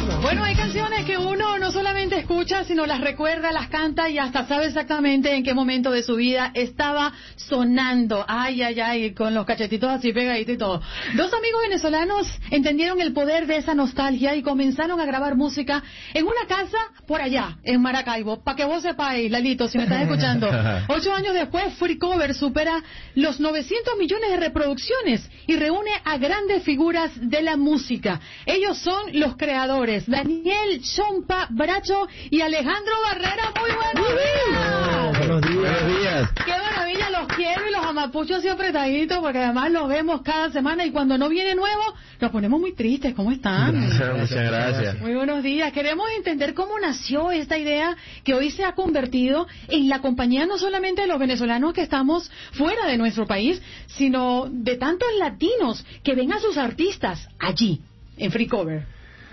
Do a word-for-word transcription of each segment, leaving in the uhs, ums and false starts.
Bueno, hay canciones que uno no solamente escucha, sino las recuerda, las canta y hasta sabe exactamente en qué momento de su vida estaba sonando. Ay, ay, ay, con los cachetitos así pegaditos y todo. Dos amigos venezolanos entendieron el poder de esa nostalgia y comenzaron a grabar música en una casa por allá, en Maracaibo. Para que vos sepáis, Lalito, si me estás escuchando. Ocho años después, Free Cover supera los novecientos millones de reproducciones y reúne a grandes figuras de la música. Ellos son los creadores, Daniel Chompa Bracho y Alejandro Barrera. Muy buenos días. Buenos días. Buenos días. Qué maravilla, los quiero y los amapuchos así apretaditos, porque además los vemos cada semana y cuando no viene nuevo, nos ponemos muy tristes. ¿Cómo están? Gracias, muchas gracias. Muy buenos días. Queremos entender cómo nació esta idea que hoy se ha convertido en la compañía no solamente de los venezolanos que estamos fuera de nuestro país, sino de tantos latinos que ven a sus artistas allí, en Free Cover.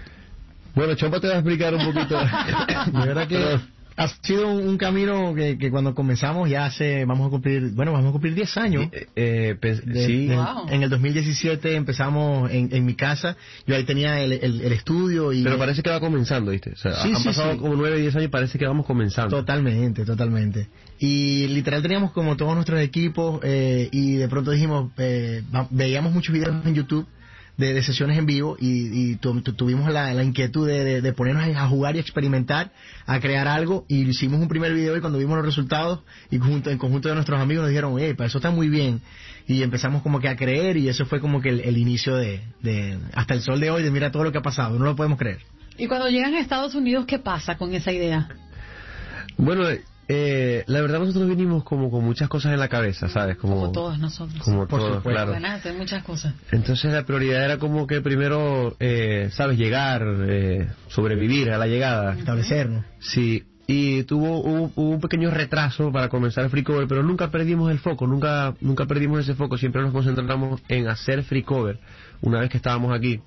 Bueno, Chompa te va a explicar un poquito. De verdad que ha sido un camino que, que cuando comenzamos ya hace, vamos a cumplir, bueno, vamos a cumplir diez años. Eh, eh, pues, de, sí. de, Wow. En el dos mil diecisiete empezamos en, en mi casa, yo ahí tenía el, el, el estudio y... Pero parece que va comenzando, ¿viste? O sea, Sí, han sí, pasado sí. como nueve, diez años y parece que vamos comenzando. Totalmente, totalmente. Y literal teníamos como todos nuestros equipos eh, y de pronto dijimos, eh, va- veíamos muchos videos en YouTube de, de sesiones en vivo y, y tu, tu- tuvimos la, la inquietud de, de, de ponernos a jugar y experimentar, a crear algo y hicimos un primer video y cuando vimos los resultados y junto, en conjunto de nuestros amigos nos dijeron, hey, para eso está muy bien y empezamos como que a creer y eso fue como que el, el inicio de, de, hasta el sol de hoy, de mira todo lo que ha pasado, no lo podemos creer. Y cuando llegan a Estados Unidos, ¿qué pasa con esa idea? Bueno, eh, la verdad nosotros vinimos como con muchas cosas en la cabeza, ¿sabes? Como, Como todos nosotros. Como Por todos, supuesto. claro. Van a hacer muchas cosas. Entonces la prioridad era como que primero, eh, ¿sabes? Llegar, eh, sobrevivir a la llegada. Establecernos. Sí, y tuvo hubo, hubo un pequeño retraso para comenzar el Free Cover, pero nunca perdimos el foco, nunca nunca perdimos ese foco, siempre nos concentramos en hacer Free Cover una vez que estábamos aquí,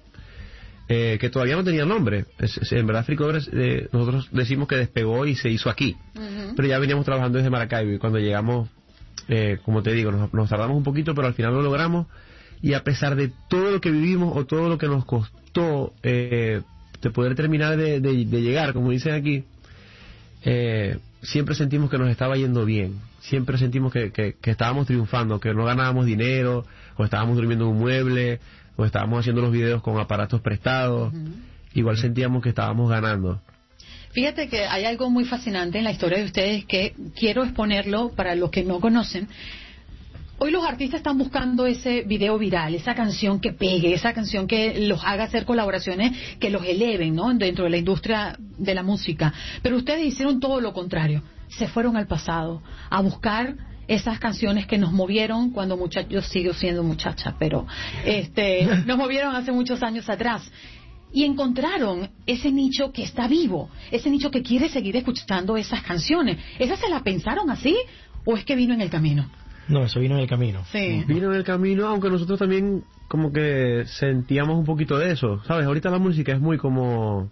eh, que todavía no tenía nombre. Es, es- en verdad Free Cover es, eh, nosotros decimos que despegó y se hizo aquí, Ujú. pero ya veníamos trabajando desde Maracaibo y cuando llegamos, eh, como te digo, nos, nos tardamos un poquito, pero al final lo logramos y a pesar de todo lo que vivimos o todo lo que nos costó eh, de poder terminar de, de- de llegar, como dicen aquí, eh, siempre sentimos que nos estaba yendo bien, siempre sentimos que, que, que estábamos triunfando, que no ganábamos dinero, o estábamos durmiendo en un mueble, o estábamos haciendo los videos con aparatos prestados, Ujú. igual sentíamos que estábamos ganando. Fíjate que hay algo muy fascinante en la historia de ustedes que quiero exponerlo para los que no conocen. Hoy los artistas están buscando ese video viral, esa canción que pegue, esa canción que los haga hacer colaboraciones, que los eleven, ¿no? Dentro de la industria de la música. Pero ustedes hicieron todo lo contrario. Se fueron al pasado a buscar esas canciones que nos movieron cuando muchachos, yo sigo siendo muchacha, pero este, nos movieron hace muchos años atrás. Y encontraron ese nicho que está vivo, ese nicho que quiere seguir escuchando esas canciones. ¿Esas se las pensaron así o es que vino en el camino? No, eso vino en el camino. Sí. Vino en el camino, aunque nosotros también como que sentíamos un poquito de eso, ¿sabes? Ahorita la música es muy como...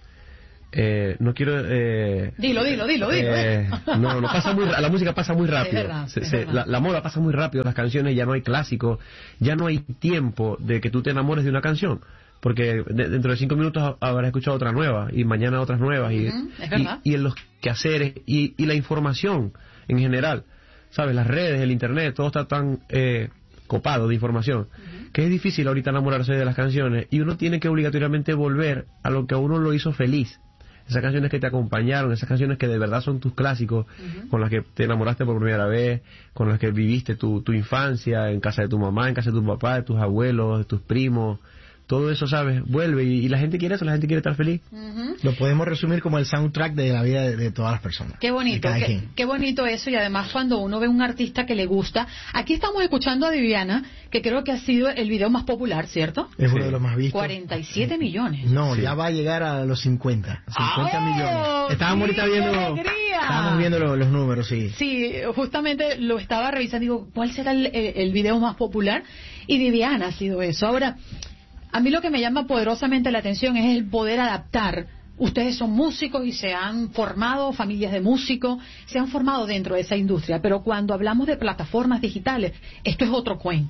Eh, no quiero... Eh, Dilo, dilo, dilo, dilo. eh, no, no pasa muy ra- la música pasa muy rápido. Es verdad, Se- es se- verdad. la, la moda pasa muy rápido, las canciones ya no hay clásicos, ya no hay tiempo de que tú te enamores de una canción, porque de- dentro de cinco minutos ha- habrás escuchado otra nueva y mañana otras nuevas y, Ujú, es verdad. y, y en los quehaceres y, y la información en general, ¿sabes? Las redes, el internet, todo está tan eh, copado de información que es difícil ahorita enamorarse de las canciones y uno tiene que obligatoriamente volver a lo que a uno lo hizo feliz. Esas canciones que te acompañaron, esas canciones que de verdad son tus clásicos, Ujú. con las que te enamoraste por primera vez, con las que viviste tu, tu infancia en casa de tu mamá, en casa de tu papá, de tus abuelos, de tus primos. Todo eso, ¿sabes? Vuelve y, y la gente quiere eso, la gente quiere estar feliz. Ujú. Lo podemos resumir como el soundtrack de la vida de, de todas las personas. Qué bonito, De cada qué, quien. qué bonito eso y además cuando uno ve un artista que le gusta, aquí estamos escuchando a Viviana, que creo que ha sido el video más popular, ¿cierto? Es Sí. uno de los más vistos. cuarenta y siete millones. No, Sí. ya va a llegar a los cincuenta. cincuenta ¡Oh! millones. Estábamos ¡Sí, ahorita qué viendo. alegría! Estábamos viendo lo- los números, sí. Sí, justamente lo estaba revisando, digo, ¿cuál será el, el- el video más popular? Y Viviana ha sido eso. Ahora, a mí lo que me llama poderosamente la atención es el poder adaptar. Ustedes son músicos y se han formado, familias de músicos, se han formado dentro de esa industria, pero cuando hablamos de plataformas digitales, esto es otro cuento.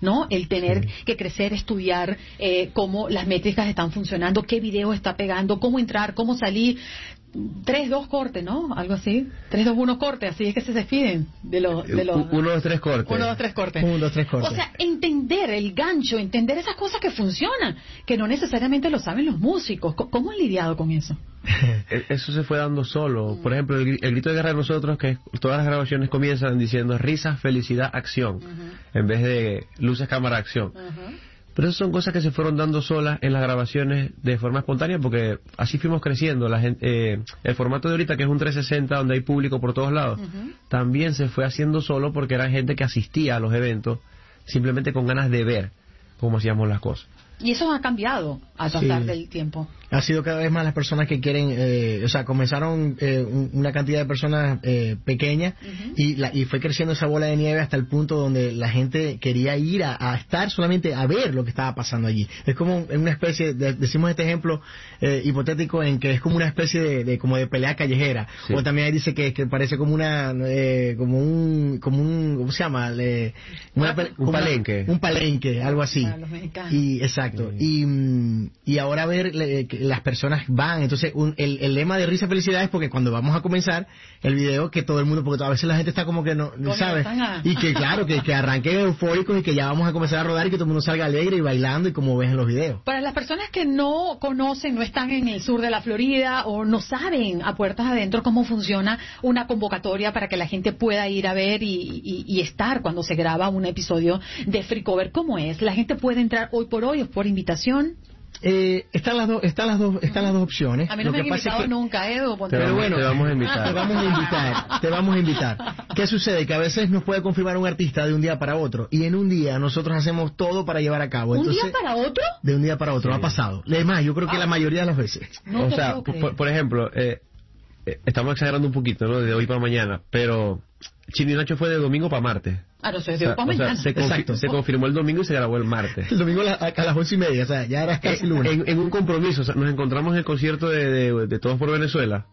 ¿no? El tener Sí. que crecer, estudiar eh, cómo las métricas están funcionando, qué video está pegando, cómo entrar, cómo salir. tres dos corte, ¿no? Algo así. tres dos uno corte, así es que se despiden de los... De los uno, dos, tres cortes. uno dos tres cortes. uno, dos, tres cortes. O sea, entender el gancho, entender esas cosas que funcionan, que no necesariamente lo saben los músicos. ¿Cómo han lidiado con eso? E- Eso se fue dando solo. Por ejemplo, el, gri- el grito de guerra de nosotros, que todas las grabaciones comienzan diciendo risas, felicidad, acción, Uh-huh. en vez de luces, cámara, acción. Uh-huh. Pero esas son cosas que se fueron dando solas en las grabaciones de forma espontánea, porque así fuimos creciendo. La gente, eh, el formato de ahorita, que es un trescientos sesenta, donde hay público por todos lados, Uh-huh. también se fue haciendo solo porque era gente que asistía a los eventos simplemente con ganas de ver cómo hacíamos las cosas. Y eso ha cambiado al pasar Sí. del tiempo. Ha sido cada vez más las personas que quieren, eh, o sea, comenzaron eh, un- una cantidad de personas eh, pequeñas Ujú. y, la, y fue creciendo esa bola de nieve hasta el punto donde la gente quería ir a, a estar solamente a ver lo que estaba pasando allí. Es como en una especie, de, decimos este ejemplo eh, hipotético en que es como una especie de, de como de pelea callejera. Sí. O también ahí dice que, que parece como una, eh, como un, como un, ¿cómo se llama? Le- una pe- Un como una- palenque. un palenque, algo así. Para los mexicanos. Y exacto. Sí. Y, mm, y ahora ver le- que las personas van. Entonces, un- el, el lema de risa felicidad es porque cuando vamos a comenzar el video, que todo el mundo, porque a veces la gente está como que no, no Coño, sabe. están a- Y que claro, que, que arranquen eufóricos y que ya vamos a comenzar a rodar y que todo el mundo salga alegre y bailando y como ves en los videos. Para las personas que no conocen, no están en el sur de la Florida o no saben a puertas adentro cómo funciona una convocatoria para que la gente pueda ir a ver y, y- y estar cuando se graba un episodio de Free Cover, ¿cómo es? ¿La gente puede entrar hoy por hoy o por invitación? Eh, están las dos, están las dos, están las dos opciones. A mí no Lo me han que pasa es invitado que- nunca, Edu. ponte- Te Pero vamos- bueno, te vamos a invitar. Te vamos a invitar, te vamos a invitar. ¿Qué sucede? Que a veces nos puede confirmar un artista de un día para otro y en un día nosotros hacemos todo para llevar a cabo. ¿Un Entonces, día para otro? de un día para otro, Sí. ha pasado. Además, yo creo que la mayoría de las veces. No o te sea, puedo creer. por, por ejemplo, eh, eh, estamos exagerando un poquito, ¿no? De hoy para mañana, pero Chino y Nacho fue de domingo para martes. Ah, no sé, O de sea, hoy para o sea, mañana. se, confi- Exacto. se confirmó el domingo y se grabó el martes. El domingo a, la- a las once y media, o sea, ya era casi en, lunes. en- en un compromiso, o sea, nos encontramos en el concierto de, de- de Todos por Venezuela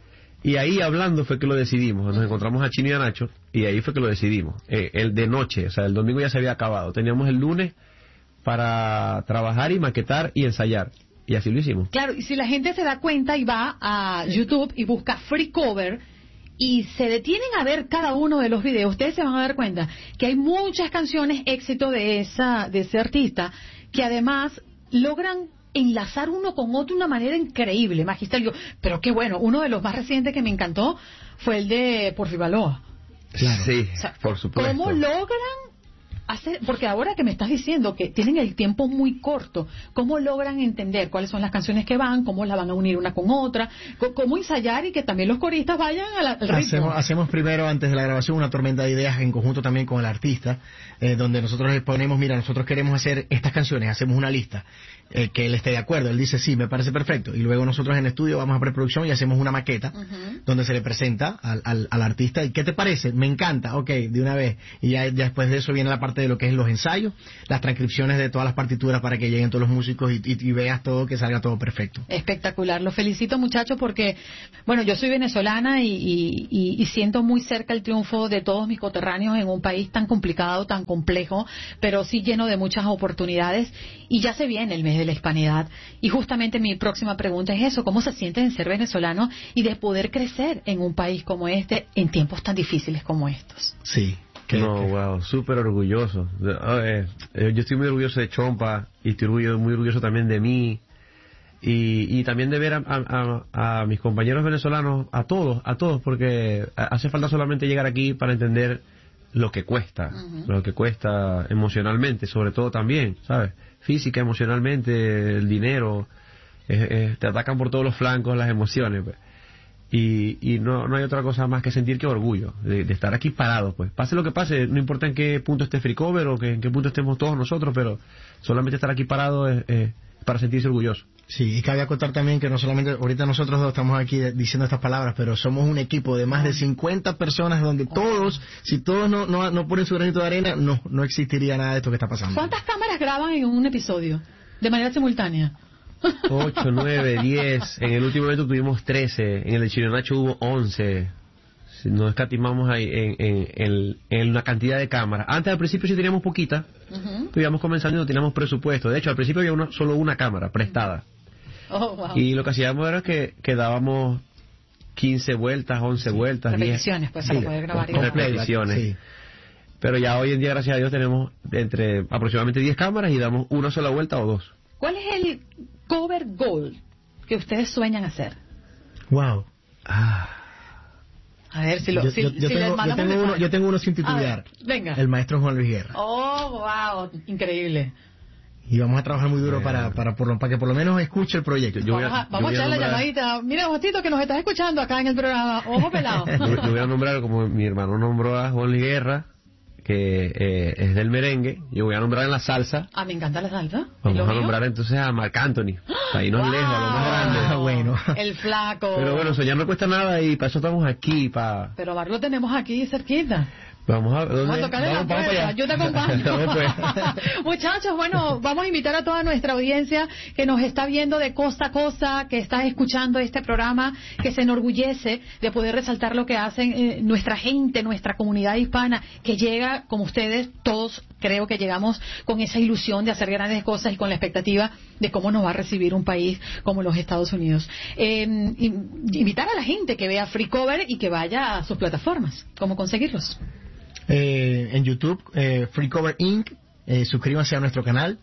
y ahí hablando fue que lo decidimos. Nos encontramos a Chino y a Nacho y ahí fue que lo decidimos. Eh, el de noche, o sea, el domingo ya se había acabado. Teníamos el lunes para trabajar y maquetar y ensayar y así lo hicimos. Claro, y si la gente se da cuenta y va a YouTube y busca Free Cover y se detienen a ver cada uno de los videos, ustedes se van a dar cuenta que hay muchas canciones éxito de esa de ese artista que además logran enlazar uno con otro de una manera increíble, magistral. Yo, pero qué bueno, uno de los más recientes que me encantó fue el de Porfi Baloa. Claro. Sí, O sea, por supuesto. ¿Cómo logran hacer? Porque ahora que me estás diciendo que tienen el tiempo muy corto, ¿cómo logran entender cuáles son las canciones que van, cómo las van a unir una con otra, C- cómo ensayar y que también los coristas vayan a la- al ritmo? Hacemos, hacemos primero, antes de la grabación, una tormenta de ideas en conjunto también con el artista, eh, donde nosotros le ponemos, mira, nosotros queremos hacer estas canciones, hacemos una lista, eh, que él esté de acuerdo, él dice, sí, me parece perfecto, y luego nosotros en estudio vamos a preproducción y hacemos una maqueta, Ujú. donde se le presenta al, al, al artista, y ¿qué te parece? Me encanta, ok, de una vez, y ya, ya después de eso viene la parte de lo que es los ensayos, las transcripciones de todas las partituras para que lleguen todos los músicos y, y, y veas todo, que salga todo perfecto. Espectacular, los felicito muchachos porque, bueno, yo soy venezolana y, y- y- y siento muy cerca el triunfo de todos mis coterráneos en un país tan complicado, tan complejo, pero sí lleno de muchas oportunidades y ya se viene el mes de la hispanidad y justamente mi próxima pregunta es eso, ¿cómo se siente en ser venezolano y de poder crecer en un país como este en tiempos tan difíciles como estos? Sí. que- No, que- wow, súper orgulloso. De- ah, eh, eh, yo estoy muy orgulloso de Chompa y estoy orgulloso- muy orgulloso también de mí y, y también de ver a, a- a- a mis compañeros venezolanos, a todos, a todos, porque ha- hace falta solamente llegar aquí para entender lo que cuesta, Ujú. lo que cuesta emocionalmente, sobre todo también, ¿sabes? Física, emocionalmente, el dinero, eh, eh, te atacan por todos los flancos las emociones, pues. Y, y no, no hay otra cosa más que sentir que orgullo de, de estar aquí parados, pues pase lo que pase, no importa en qué punto esté Free Cover o que, en qué punto estemos todos nosotros, pero solamente estar aquí parado es, es para sentirse orgulloso. Sí, y cabe acotar también que no solamente, ahorita nosotros dos estamos aquí de- diciendo estas palabras, pero somos un equipo de más de cincuenta personas donde todos, si todos no, no, no ponen su granito de arena, no, no existiría nada de esto que está pasando. ¿Cuántas cámaras graban en un episodio de manera simultánea? ocho, nueve, diez, en el último evento tuvimos trece, en el de Chino Nacho hubo once. Si no escatimamos ahí en, en, en, en una cantidad de cámaras. Antes, al principio, sí teníamos poquita, uh-huh. pero íbamos comenzando y no teníamos presupuesto. De hecho, al principio había una, solo una cámara prestada. Oh, wow. Y lo que hacíamos era que, que dábamos quince vueltas, once sí. vueltas, repeticiones, diez. pues, para sí, poder grabar. Con repeticiones. Sí. Pero ya hoy en día, gracias a Dios, tenemos entre aproximadamente diez cámaras y damos una sola vuelta o dos. ¿Cuál es el cover goal que ustedes sueñan hacer? Wow. Ah. A ver si lo yo, si, yo, yo si tengo, les yo tengo uno, yo tengo uno sin titubear. Venga. El maestro Juan Luis Guerra. Oh, wow, increíble. Y vamos a trabajar muy duro para para, por, para que por lo menos escuche el proyecto. Yo vamos a, a, vamos a echar la llamadita. Mira, Jotito, que nos estás escuchando acá en el programa. Ojo pelado. Yo, yo voy a nombrar, como mi hermano nombró a Juan Luis Guerra, que eh, es del merengue. Yo voy a nombrar en la salsa. Ah, me encanta la salsa. Vamos a mío? nombrar entonces a Marc Anthony. Ahí nos wow. lejos, a lo más grande. Ah, bueno. El flaco. Pero bueno, soñar no cuesta nada y para eso estamos aquí. Para... Pero Marc lo tenemos aquí cerquita. Vamos a, vamos a tocarle la puerta, yo te acompaño. Muchachos, bueno, vamos a invitar a toda nuestra audiencia que nos está viendo de costa a costa, que está escuchando este programa, que se enorgullece de poder resaltar lo que hacen eh, nuestra gente, nuestra comunidad hispana, que llega, como ustedes, todos creo que llegamos con esa ilusión de hacer grandes cosas y con la expectativa de cómo nos va a recibir un país como los Estados Unidos. Eh, invitar a la gente que vea Free Cover y que vaya a sus plataformas. ¿Cómo conseguirlos? Eh, en YouTube, eh, Free Cover Incorporated, eh, suscríbanse a nuestro canal,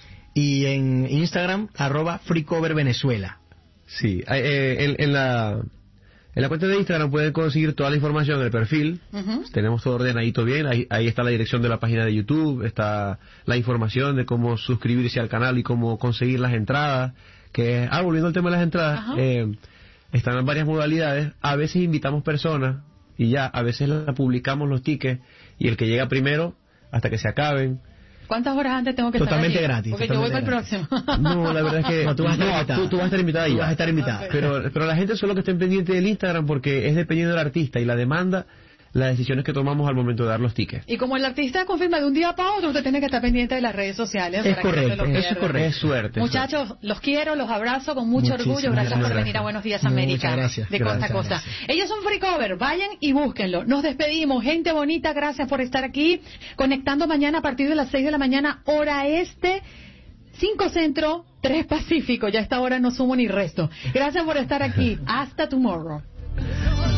y en Instagram, arroba Free Cover Venezuela. Sí, eh, en, en la en la cuenta de Instagram pueden conseguir toda la información del perfil. Uh-huh. Tenemos todo ordenadito bien, ahí, ahí está la dirección de la página de YouTube, está la información de cómo suscribirse al canal y cómo conseguir las entradas, que ah, volviendo al tema de las entradas, uh-huh. eh, están en varias modalidades. A veces invitamos personas y ya, a veces la publicamos los tickets y el que llega primero hasta que se acaben. ¿Cuántas horas antes tengo que totalmente estar gratis? Porque totalmente yo voy para el próximo. No, la verdad es que no, tú, vas a estar no, invitada. Tú, tú vas a estar invitada. Tú ya. vas a estar invitada. Okay. Pero, pero la gente solo que estén pendiente del Instagram, porque es dependiendo del artista y la demanda, las decisiones que tomamos al momento de dar los tickets. Y como el artista confirma de un día para otro, usted tiene que estar pendiente de las redes sociales. Es para correcto, que no se lo eso es correcto. Es suerte. Muchachos, suerte. Los quiero, los abrazo con mucho Muchísimas orgullo. Gracias, gracias por venir a Buenos Días América. Muchas gracias. De costa a Gracias, costa. gracias. Ellos son Free Cover, vayan y búsquenlo. Nos despedimos. Gente bonita, gracias por estar aquí. Conectando mañana a partir de las seis de la mañana, hora este. cinco Centro, tres Pacífico. Ya a esta hora no sumo ni resto. Gracias por estar aquí. Hasta tomorrow.